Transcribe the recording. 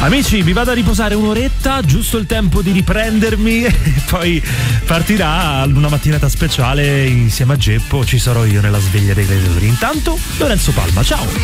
Amici, mi vado a riposare un'oretta, giusto il tempo di riprendermi e poi partirà una mattinata speciale insieme a Geppo. Ci sarò io nella sveglia dei gladiatori. Intanto Lorenzo Palma, ciao.